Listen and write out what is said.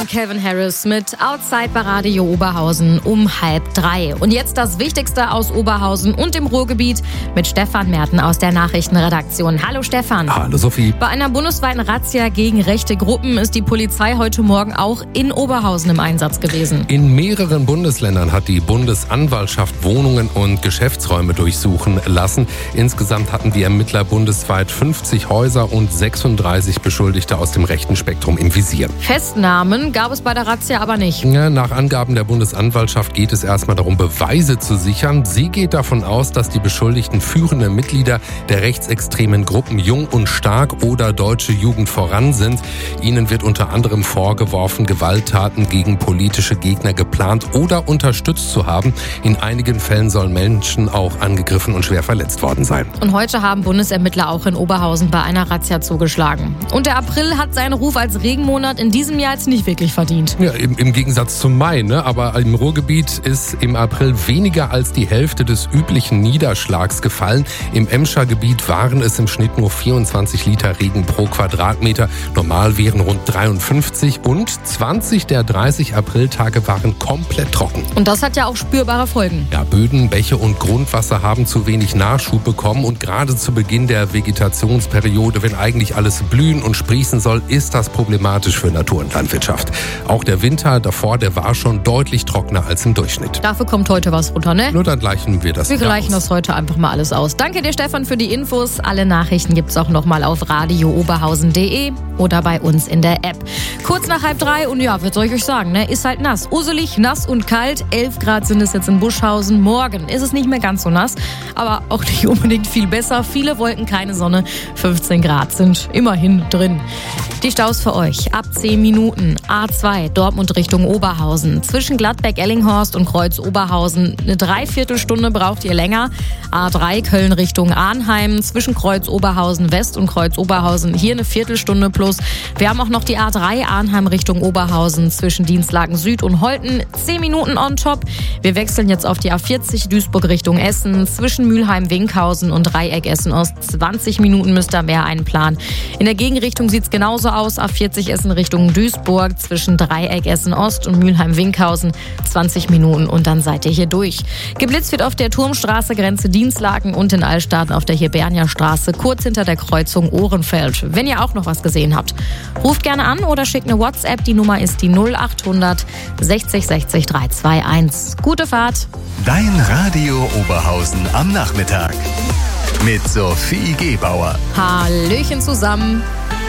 Calvin Harris mit Outside bei Radio Oberhausen um 2:30. Und jetzt das Wichtigste aus Oberhausen und dem Ruhrgebiet mit Stefan Merten aus der Nachrichtenredaktion. Hallo Stefan. Hallo Sophie. Bei einer bundesweiten Razzia gegen rechte Gruppen ist die Polizei heute Morgen auch in Oberhausen im Einsatz gewesen. In mehreren Bundesländern hat die Bundesanwaltschaft Wohnungen und Geschäftsräume durchsuchen lassen. Insgesamt hatten die Ermittler bundesweit 50 Häuser und 36 Beschuldigte aus dem rechten Spektrum im Visier. Festnahmen gab es bei der Razzia aber nicht. Ja, nach Angaben der Bundesanwaltschaft geht es erstmal darum, Beweise zu sichern. Sie geht davon aus, dass die Beschuldigten führende Mitglieder der rechtsextremen Gruppen Jung und Stark oder Deutsche Jugend voran sind. Ihnen wird unter anderem vorgeworfen, Gewalttaten gegen politische Gegner geplant oder unterstützt zu haben. In einigen Fällen sollen Menschen auch angegriffen und schwer verletzt worden sein. Und heute haben Bundesermittler auch in Oberhausen bei einer Razzia zugeschlagen. Und der April hat seinen Ruf als Regenmonat in diesem Jahr jetzt nicht wirklich verdient. Ja, im Gegensatz zum Mai, ne? Aber im Ruhrgebiet ist im April weniger als die Hälfte des üblichen Niederschlags gefallen. Im Emscher Gebiet waren es im Schnitt nur 24 Liter Regen pro Quadratmeter. Normal wären rund 53 und 20 der 30 Apriltage waren komplett trocken. Und das hat ja auch spürbare Folgen. Ja, Böden, Bäche und Grundwasser haben zu wenig Nachschub bekommen und gerade zu Beginn der Vegetationsperiode, wenn eigentlich alles blühen und sprießen soll, ist das problematisch für Natur und Landwirtschaft. Auch der Winter davor, der war schon deutlich trockener als im Durchschnitt. Dafür kommt heute was runter, ne? Nur dann gleichen wir das Wir gleichen aus. das heute einfach mal alles aus. Danke dir, Stefan, für die Infos. Alle Nachrichten gibt's auch nochmal auf radiooberhausen.de oder bei uns in der App. Kurz nach 2:30 und ja, was soll ich euch sagen, ne? Ist halt nass. Uselig, nass und kalt. 11 Grad sind es jetzt in Buschhausen. Morgen ist es nicht mehr ganz so nass, aber auch nicht unbedingt viel besser. Viele Wolken, keine Sonne. 15 Grad sind immerhin drin. Die Staus für euch. Ab 10 Minuten. A2 Dortmund Richtung Oberhausen. Zwischen Gladbeck-Ellinghorst und Kreuz-Oberhausen. Eine Dreiviertelstunde braucht ihr länger. A3 Köln Richtung Arnheim. Zwischen Kreuz-Oberhausen West und Kreuz-Oberhausen. Hier eine Viertelstunde plus. Wir haben auch noch die A3 Arnheim Richtung Oberhausen. Zwischen Dienstlaken Süd und Holten. 10 Minuten on top. Wir wechseln jetzt auf die A40 Duisburg Richtung Essen. Zwischen Mülheim-Winkhausen und Dreieck Essen-Ost. 20 Minuten müsst ihr mehr einplanen. In der Gegenrichtung sieht es genauso aus. A40 Essen Richtung Duisburg. Zwischen Dreieck Essen-Ost und Mülheim-Winkhausen. 20 Minuten und dann seid ihr hier durch. Geblitzt wird auf der Turmstraße Grenze Dienstlaken und in Altstaden auf der Hibernia Straße kurz hinter der Kreuzung Ohrenfeld. Wenn ihr auch noch was gesehen habt, ruft gerne an oder schickt eine WhatsApp. Die Nummer ist die 0800 60 60 321. Gute Fahrt. Dein Radio Oberhausen am Nachmittag. Mit Sophie Gebauer. Hallöchen zusammen.